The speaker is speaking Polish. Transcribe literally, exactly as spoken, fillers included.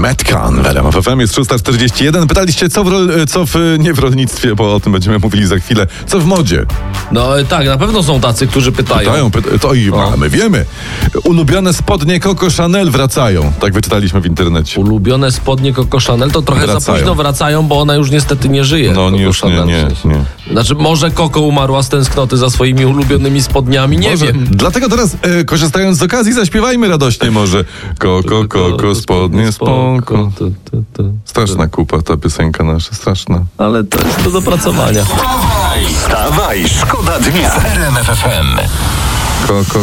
Metcon w R M F F M, jest szósta czterdzieści jeden. Pytaliście, co w, rol, co w, nie w rolnictwie, bo o tym będziemy mówili za chwilę, co w modzie. No tak, na pewno są tacy, którzy pytają. Pytają, pyta, to i No. my wiemy. Ulubione spodnie Coco Chanel wracają. Tak wyczytaliśmy w internecie. Ulubione spodnie Coco Chanel to trochę Wracają. za późno wracają, bo ona już niestety nie żyje. No Coco już nie, Chanel, nie, w sensie. nie. Znaczy, może Coco umarła z tęsknoty za swoimi ulubionymi spodniami, nie Może. wiem. Dlatego teraz, e, korzystając z okazji, zaśpiewajmy radośnie może. Koko, koko, spodnie, spoko. Tu, tu, tu. Straszna kupa ta piosenka nasza, straszna. Ale to jest do dopracowania. Wstawaj, szkoda dnia w R M F F M. Koko,